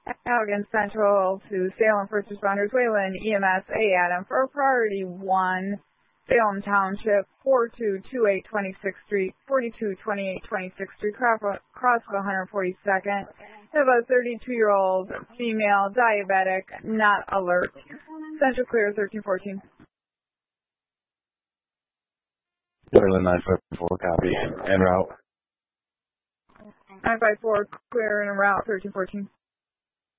Allegan Central to Salem First Responders, Wayland EMS A. Adam for priority 1, Salem Township, 4228 26th Street, 4228 26th Street, Crossville 142nd. Have a 32-year-old female diabetic, not alert. Central clear 1314. Wayland 954, copy. En route. 954 clear and en route 1314.